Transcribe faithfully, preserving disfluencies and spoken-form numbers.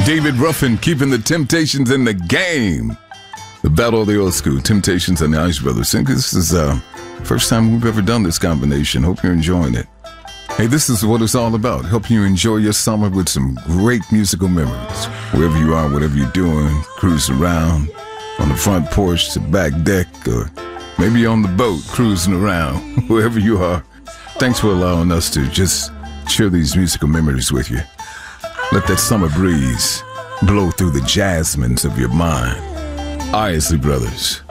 David Ruffin keeping the Temptations in the game. The Battle of the Old School, Temptations and the Ice Brothers. I think this is the uh, first time we've ever done this combination. Hope you're enjoying it. Hey, this is what it's all about. Helping you enjoy your summer with some great musical memories. Wherever you are, whatever you're doing, cruising around on the front porch, the back deck, or maybe on the boat cruising around, wherever you are. Thanks for allowing us to just share these musical memories with you. Let that summer breeze blow through the jasmines of your mind. Isley Brothers.